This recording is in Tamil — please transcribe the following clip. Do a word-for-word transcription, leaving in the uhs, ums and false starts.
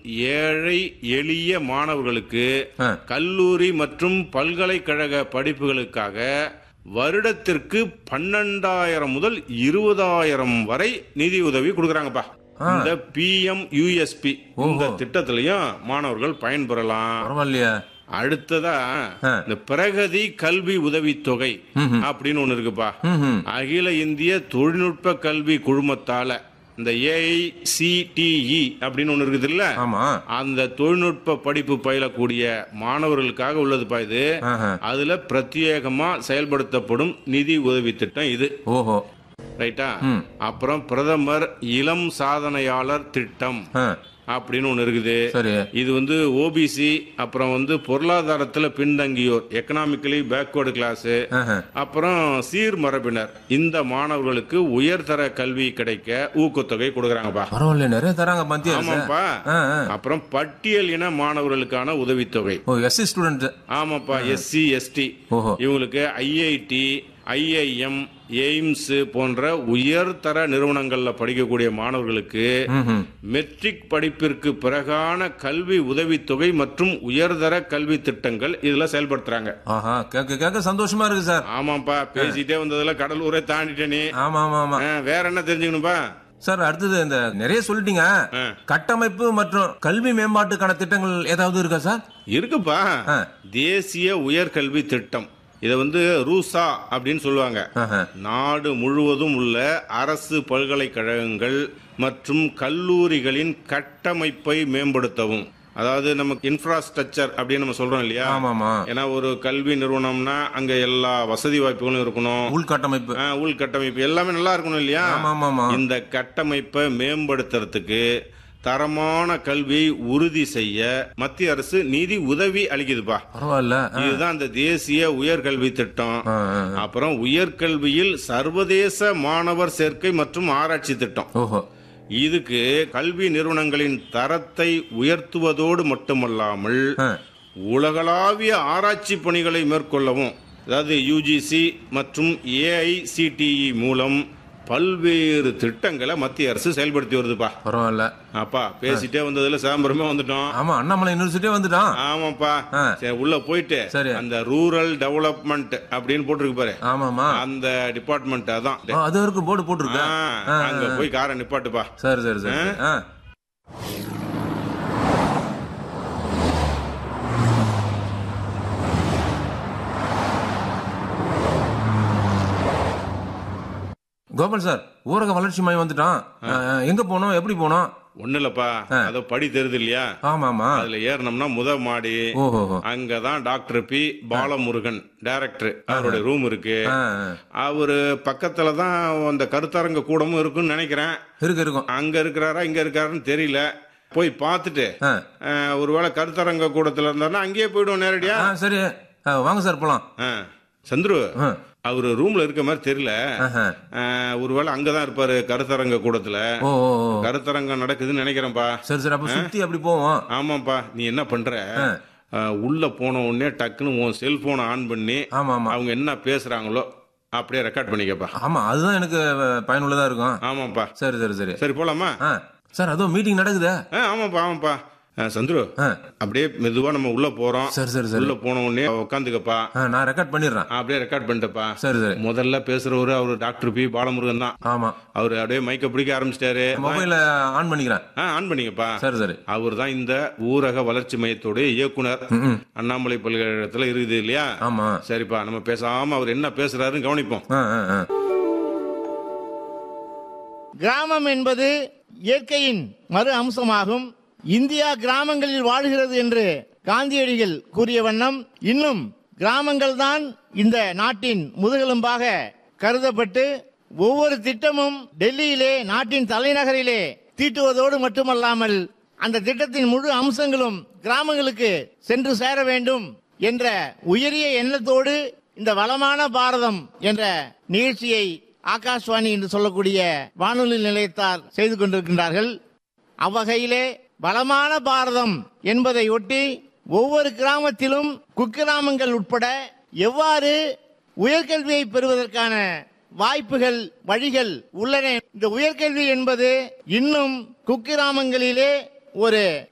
ஏழை எளிய மாணவர்களுக்கு கல்லூரி மற்றும் பல்கலைக்கழக படிப்புகளுக்காக வருடத்திற்கு பன்னெண்டாயிரம் முதல் இருபதாயிரம் வரை நிதி உதவி கொடுக்கறாங்கப்பா. இந்த B M U S B இந்த திட்டத்திலையும் மாணவர்கள் பயன்பெறலாம். பரவாயில்லையா? அடுத்ததா இந்த பிரகதி கல்வி உதவித்தொகை அப்படின்னு ஒண்ணு இருக்குப்பா. அகில இந்திய தொழில்நுட்ப கல்வி குழுமத்தால இந்த ஏ ஐ சி டி இ அப்படின்னு ஒண்ணு இருக்குது இல்ல, அந்த தொழில்நுட்ப படிப்பு பயிலக்கூடிய மாணவர்களுக்காக உள்ளதுப்பா இது. அதுல பிரத்யேகமா செயல்படுத்தப்படும் நிதி உதவி திட்டம் இது. ஓஹோ, ரைட்டா. அப்புறம் பிரதமர் இளம் சாதனையாளர் திட்டம் அப்படின்னு ஒண்ணு இருக்குது. இது வந்து ஓபிசி, அப்புறம் வந்து பொருளாதாரத்துல பின்தங்கியோர், எக்கனாமிக்கலி பேக்வர்டு கிளாஸ், அப்புறம் சீர்மரபினர், இந்த மாணவர்களுக்கு உயர்தர கல்வி கிடைக்க ஊக்கத்தொகை கொடுக்கறாங்கப்பா. பரவாயில்ல, நிறைய தராங்க மத்திய அரசு. ஆமாப்பா. அப்புறம் பட்டியல் இன மாணவர்களுக்கான உதவித்தொகை. SC student. ஆமாப்பா, எஸ்சி எஸ்டி இவங்களுக்கு ஐ ஐ D, I I am, AIIMS போன்ற உயர்தர நிறுவனங்கள்ல படிக்கக்கூடிய மாணவர்களுக்கு மெட்ரிக் படிப்பிற்கு பிறகான கல்வி உதவித்தொகை மற்றும் உயர்தர கல்வி திட்டங்கள் இதுல செயல்படுத்துறாங்க. கேட்க சந்தோஷமா இருக்கு சார். ஆமாப்பா, பேசிட்டே வந்ததுல கடலூரை தாண்டிட்டேனே. ஆமா ஆமா. வேற என்ன தெரிஞ்சுக்கணும்பா சார்? அடுத்தது இந்த நிறைய சொல்லிட்டீங்க, கட்டமைப்பு மற்றும் கல்வி மேம்பாட்டுக்கான திட்டங்கள் ஏதாவது இருக்கா சார்? இருக்குப்பா. தேசிய உயர்கல்வி திட்டம், இத வந்து ரூசா அப்படின்னு சொல்லுவாங்க. நாடு முழுவதும் உள்ள அரசு பல்கலைக்கழகங்கள் மற்றும் கல்லூரிகளின் கட்டமைப்பை மேம்படுத்தவும், அதாவது நமக்கு இன்ஃப்ராஸ்ட்ரக்சர் அப்படின்னு நம்ம சொல்றோம் இல்லையா. ஏன்னா ஒரு கல்வி நிறுவனம்னா அங்க எல்லா வசதி வாய்ப்புகளும் இருக்கணும், உள்கட்டமைப்பு உள்கட்டமைப்பு எல்லாமே நல்லா இருக்கணும் இல்லையா. இந்த கட்டமைப்பை மேம்படுத்துறதுக்கு தரமான கல்வியை உறுதி செய்ய மத்திய அரசு நிதி உதவி அளிக்குதுப்பா. பரவாயில்ல. இதுதான் இந்த தேசிய உயர்கல்வி திட்டம். அப்புறம் உயர்கல்வியில் சர்வதேச மாணவர் சேர்க்கை மற்றும் ஆராய்ச்சி திட்டம். இதுக்கு கல்வி நிறுவனங்களின் தரத்தை உயர்த்துவதோடு மட்டுமல்லாமல் உலகளாவிய ஆராய்ச்சி பணிகளை மேற்கொள்ளவும், அதாவது யூ ஜி சி மற்றும் ஏ ஐ சி டி இ மூலம் பல்வேறு திட்டங்களை மத்திய அரசு செயல்படுத்தி வருதுப்பா. பரவாயில்ல. அப்பா பேசிட்டே வந்ததுல சாம்பரமே வந்துட்டோம். ஆமா, அண்ணாமலை யூனிவர்சிட்டி வந்துட்டோம். ஆமாப்பா. சரி, உள்ள போயிட்டு அந்த ரூரல் டெவலப்மெண்ட் அப்படின்னு போட்டிருக்கு பாரு. ஆமாமா, அந்த டிபார்ட்மெண்ட் அதான் அது வரைக்கும் போர்டு போட்டிருக்கு. அங்க போய் காரை நிப்பாட்டுப்பா. சரி சரி சரி. கோபால் சார், ஊரக வளர்ச்சி மையம் வந்துட்டான். எங்க போனோம், எப்படி போனோம்? ஒண்ணு இல்லப்பா, அதோ படி தெரியுது இல்லையா. ஆமாமா, அதுல ஏறணும்னா முத மாடி. அங்கதான் டாக்டர் பி பாலமுருகன் டைரக்டர், அவருடைய ரூம் இருக்கு. அவரு பக்கத்துலதான் அந்த கருத்தரங்க கூடமும் இருக்குன்னு நினைக்கிறேன். இருக்கு இருக்கும். அங்க இருக்கிறாரா இங்க இருக்காருன்னு தெரியல. போய் பார்த்துட்டு ஒருவேளை கருத்தரங்க கூடத்துல இருந்தாருன்னா அங்கேயே போயிடுவோம் நேரடியா. சரி வாங்க சார் போலாம். சந்துரு, அவரு ரூம்ல இருக்க மாதிரி தெரியல. ஒருவேளை அங்கதான் இருப்பாரு கருத்தரங்க கூடத்துல. கருத்தரங்கம் நடக்குதுன்னு நினைக்கிறேன்ப்பா. சரி சரி, அப்ப சுத்தி அப்படி போவோம். ஆமாப்பா, நீ என்ன பண்ற, உள்ள போன உடனே டக்குன்னு உன் செல்போனை ஆன் பண்ணி அவங்க என்ன பேசுறாங்களோ அப்படியே ரெக்கார்ட் பண்ணிக்கப்பா. ஆமா, அதுதான் எனக்கு பயனுள்ளதா இருக்கும். ஆமாப்பா. சரி சரி சரி சரி போலாமா சார்? அதுவும் மீட்டிங் நடக்குது. ஆமாப்பா ஆமாப்பா. சந்துரு, அப்படியே மெதுவா நம்ம உள்ள போறோம். சரி சரி சரி. உள்ள போன உடனே உட்காந்துக்கப்பா. நான் ரெக்கார்ட் பண்ணிடுறேன். அப்படியே ரெக்கார்ட் பண்ணிட்டப்பா. சரி சரி. முதல்ல பேசுறவரு அவரு டாக்டர் பி பாலமுருகன் தான். ஆமா, அவரு அப்படியே மைக்க பிடிக்க ஆரம்பிச்சிட்டாரு. மொபைல ஆன் பண்ணிக்கிறேன். ஆன் பண்ணிக்கப்பா. சரி சரி. அவர் தான் இந்த ஊரக வளர்ச்சி மையத்தோட இயக்குனர், அண்ணாமலை பல்கலைக்கழகத்துல இருக்குது இல்லையா. ஆமா. சரிப்பா, நம்ம பேசாம அவர் என்ன பேசுறாருன்னு கவனிப்போம். கிராமம் என்பது இயற்கையின் மறு அம்சமாகும். இந்தியா கிராமங்களில் வாழ்கிறது என்று காந்தியடிகள் கூறிய வண்ணம் இன்னும் கிராமங்கள் தான் இந்த நாட்டின் முதுகெலும்பாக கருதப்பட்டு ஒவ்வொரு திட்டமும் டெல்லியிலே, நாட்டின் தலைநகரிலே தீட்டுவதோடு மட்டுமல்லாமல் அந்த திட்டத்தின் முழு அம்சங்களும் கிராமங்களுக்கு சென்று சேர வேண்டும் என்ற உயரிய எண்ணத்தோடு இந்த வளமான பாரதம் என்ற நிகழ்ச்சியை ஆகாஷ்வாணி என்று சொல்லக்கூடிய வானொலி நிலையத்தார் செய்து கொண்டிருக்கின்றார்கள். அவ்வகையிலே வளமான பாரதம் என்பதை ஒட்டி ஒவ்வொரு கிராமத்திலும் குக்கிராமங்கள் உட்பட எவ்வாறு உயர்கல்வியை பெறுவதற்கான வாய்ப்புகள், வழிகள் உள்ளன. இந்த உயர்கல்வி என்பது இன்னும் குக்கிராமங்களிலே ஒரு